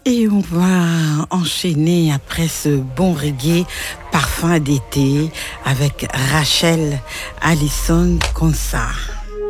Et on va enchaîner après ce bon reggae parfum d'été avec Rachel Allison Consart.